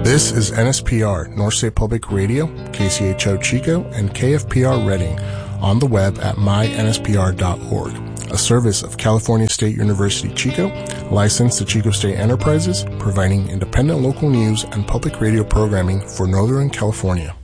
This is NSPR, North State Public Radio, KCHO Chico, and KFPR Reading, on the web at mynspr.org, a service of California State University Chico, licensed to Chico State Enterprises, providing independent local news and public radio programming for Northern California.